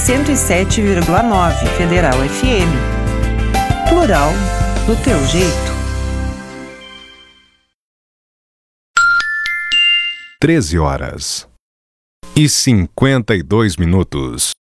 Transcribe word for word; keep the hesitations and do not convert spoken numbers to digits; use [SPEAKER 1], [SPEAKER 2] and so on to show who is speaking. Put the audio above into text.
[SPEAKER 1] cento e sete vírgula nove Federal F M. Plural do teu jeito.
[SPEAKER 2] treze horas e cinquenta e dois minutos.